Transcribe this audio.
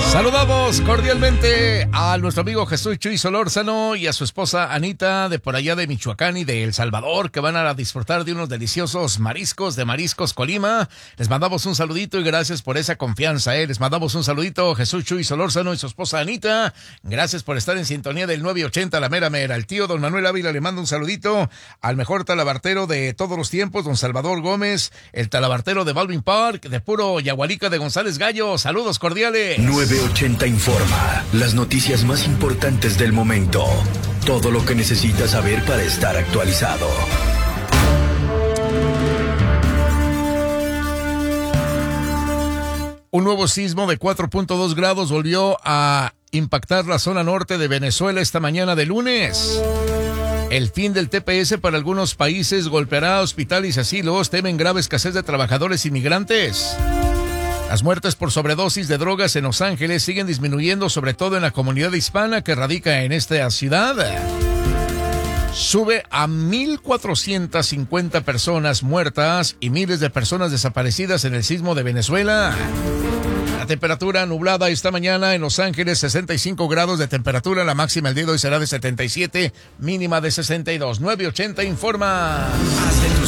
Saludamos cordialmente a nuestro amigo Jesús Chuy Solórzano y a su esposa Anita de por allá de Michoacán y de El Salvador, que van a disfrutar de unos deliciosos mariscos de Mariscos Colima. Les mandamos un saludito y gracias por esa confianza, Les mandamos un saludito, Jesús Chuy Solórzano y su esposa Anita. Gracias por estar en sintonía del 980 La Mera Mera. El tío don Manuel Ávila le manda un saludito al mejor talabartero de todos los tiempos, don Salvador Gómez, el talabartero de Baldwin Park, de puro Yagualica de González Gallo. Saludos cordiales. 980 informa, las noticias más importantes del momento. Todo lo que necesitas saber para estar actualizado. Un nuevo sismo de 4.2 grados volvió a impactar la zona norte de Venezuela esta mañana de lunes. El fin del TPS para algunos países golpeará hospitales y asilos. Temen grave escasez de trabajadores inmigrantes. Las muertes por sobredosis de drogas en Los Ángeles siguen disminuyendo, sobre todo en la comunidad hispana que radica en esta ciudad. Sube a 1,450 personas muertas y miles de personas desaparecidas en el sismo de Venezuela. La temperatura nublada esta mañana en Los Ángeles, 65 grados de temperatura. La máxima el día de hoy será de 77, mínima de 62. 980 informa. Haz de tus